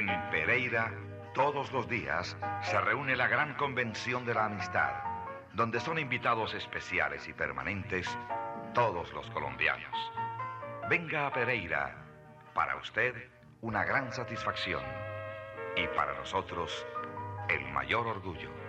En Pereira, todos los días, se reúne la gran convención de la amistad, donde son invitados especiales y permanentes todos los colombianos. Venga a Pereira, para usted una gran satisfacción y para nosotros el mayor orgullo.